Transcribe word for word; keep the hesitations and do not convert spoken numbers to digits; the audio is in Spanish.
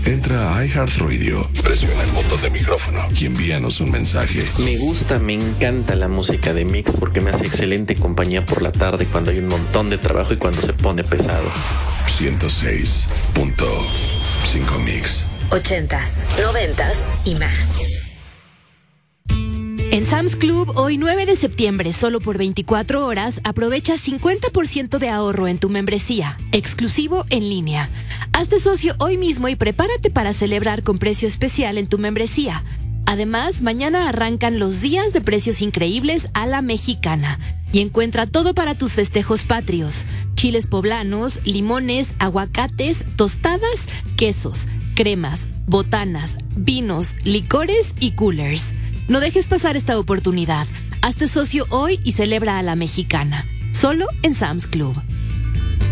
Entra a iHeartRadio, presiona el botón de micrófono y envíanos un mensaje. Me gusta, me encanta la música de Mix porque me hace excelente compañía por la tarde cuando hay un montón de trabajo y cuando se pone pesado. ciento seis punto cinco Mix. Ochentas, noventas y más. En Sam's Club, hoy nueve de septiembre, solo por veinticuatro horas, aprovecha cincuenta por ciento de ahorro en tu membresía, exclusivo en línea. Hazte socio hoy mismo y prepárate para celebrar con precio especial en tu membresía. Además, mañana arrancan los días de precios increíbles a la mexicana. Y encuentra todo para tus festejos patrios: chiles poblanos, limones, aguacates, tostadas, quesos, cremas, botanas, vinos, licores y coolers. No dejes pasar esta oportunidad. Hazte socio hoy y celebra a la mexicana. Solo en Sam's Club.